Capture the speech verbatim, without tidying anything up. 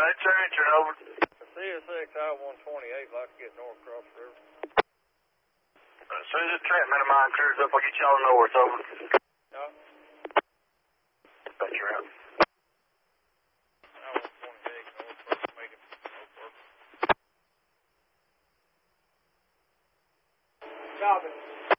man. Turn it, turn over. C S X I one twenty-eight, like to get north across the river. As soon as the Trent man of mine clears up, I'll get y'all north, over. No. Thank you, out. I one twenty-eight, north across, make it north. Copy.